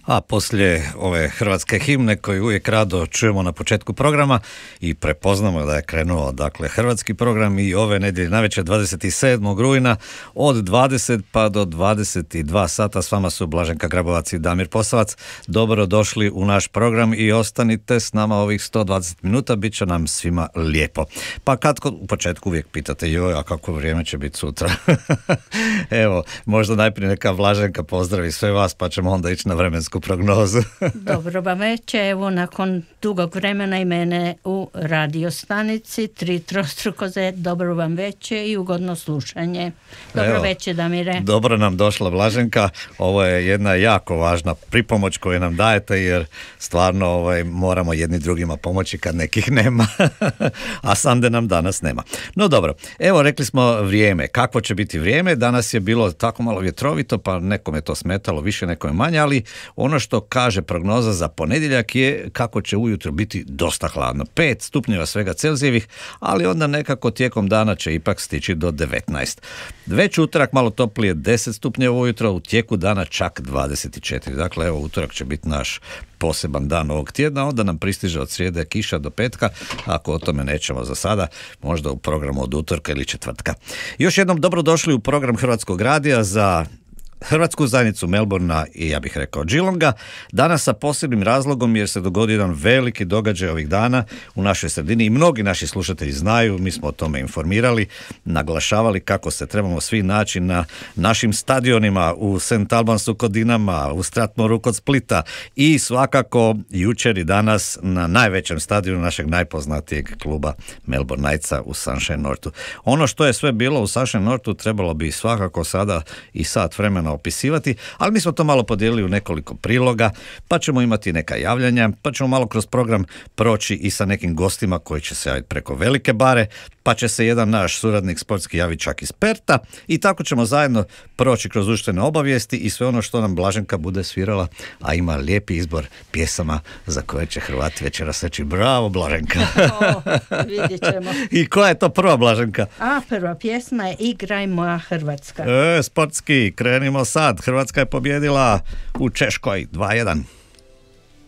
A poslije ove hrvatske himne koju uvijek rado čujemo na početku programa i prepoznamo da je krenuo dakle hrvatski program i ove nedjelje navečer 27. rujna od 20 pa do 22 sata s vama su Blaženka Grabovac i Damir Posavac. Dobro došli u naš program i ostanite s nama ovih 120 minuta, bit će nam svima lijepo. Pa kad u početku uvijek pitate joj, a kako vrijeme će biti sutra? Evo, možda najprije neka Blaženka pozdravi sve vas pa ćemo onda ići na vremensku prognozu. Dobro vam večer, evo nakon dugog vremena i mene u radio stanici, 3 trostrukoze, dobro vam večer i ugodno slušanje. Dobro večer, Damire. Dobro nam došla Blaženka, ovo je jedna jako važna pripomoć koju nam dajete jer stvarno moramo jedni drugima pomoći kad nekih nema, a Sande nam danas nema. No dobro, evo rekli smo vrijeme, kakvo će biti vrijeme, danas je bilo tako malo vjetrovito pa nekom je to smetalo više, nekom je manje, ali ono što kaže prognoza za ponedjeljak je kako će ujutro biti dosta hladno. 5 stupnjeva svega Celzijevih, ali onda nekako tijekom dana će ipak stići do 19. Već utorak malo toplije 10 stupnjeva ujutro, u tijeku dana čak 24. Dakle, evo utorak će biti naš poseban dan ovog tjedna, onda nam pristiže od srijede kiša do petka, ako o tome nećemo za sada, možda u programu od utorka ili četvrtka. Još jednom dobrodošli u program Hrvatskog radija za Hrvatsku zajednicu Melbournea i ja bih rekao Geelonga, danas sa posebnim razlogom jer se dogodio jedan veliki događaj ovih dana u našoj sredini i mnogi naši slušatelji znaju, mi smo o tome informirali, naglašavali kako se trebamo svi naći na našim stadionima u St. Albansu kod Dinama, u Strathmoreu kod Splita i svakako jučer i danas na najvećem stadionu našeg najpoznatijeg kluba Melbourne Knightsa u Sunshine Northu. Ono što je sve bilo u Sunshine Northu trebalo bi svakako sada i sat vremena opisivati, ali mi smo to malo podijelili u nekoliko priloga, pa ćemo imati neka javljanja, pa ćemo malo kroz program proći i sa nekim gostima koji će se javiti preko velike bare, pa će se jedan naš suradnik sportski javiti čak iz Perta i tako ćemo zajedno proći kroz društvene obavijesti i sve ono što nam Blaženka bude svirala, a ima lijepi izbor pjesama za koje će Hrvati večeras reći bravo Blaženka. Vidjet ćemo. I koja je to prva Blaženka? A prva pjesma je Igraj moja Hrvatska. Sportski, krenimo sad. Hrvatska je pobjedila u Češkoj 2:1.